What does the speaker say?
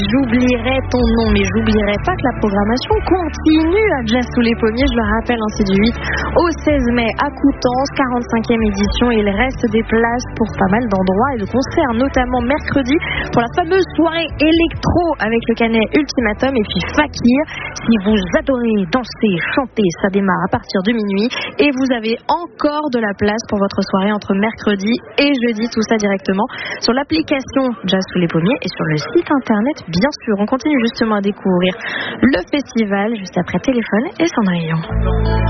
J'oublierai ton nom, mais j'oublierai pas que la programmation continue à Jazz sous les pommiers. Je le rappelle, c'est du 8 au 16 mai à Coutances, 45e édition, et il reste des places pour pas mal d'endroits et de concerts, notamment mercredi pour la fameuse soirée électro avec le Canet Ultimatum et puis Fakir. Si vous adorez danser, chanter, ça démarre à partir de minuit et vous avez encore de la place pour votre soirée entre mercredi et jeudi, tout ça directement sur l'application Jazz sous les pommiers et sur le site internet. Bien sûr, on continue justement à découvrir le festival juste après Téléphone et Cendrillon.